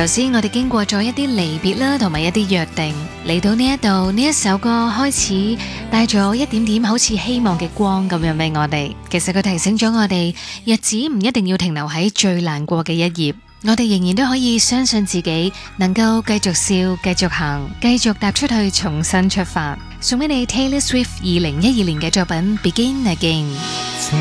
頭先我哋經過咗一啲離別啦，同埋一啲約定，嚟到呢一度，呢一首歌開始帶咗一點點好似希望嘅光咁樣俾我哋。其實佢提醒咗我哋，日子唔一定要停留喺最難過嘅一頁，我哋仍然都可以相信自己能夠繼續笑、繼續行、繼續踏出去，重新出發。送俾你 Taylor Swift 2012年嘅作品 Begin Again。